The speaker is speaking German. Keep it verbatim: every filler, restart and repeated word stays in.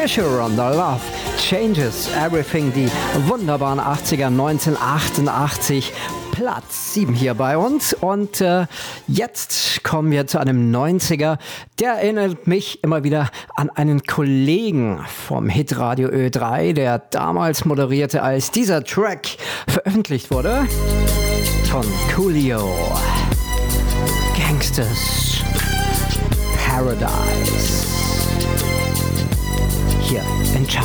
Fisher on the Love Changes Everything, die wunderbaren achtziger, neunzehnhundertachtundachtzig, Platz sieben hier bei uns. Und äh, jetzt kommen wir zu einem neunziger, der erinnert mich immer wieder an einen Kollegen vom Hitradio Ö drei, der damals moderierte, als dieser Track veröffentlicht wurde, von Coolio. Gangsters Paradise. Hier in Charts.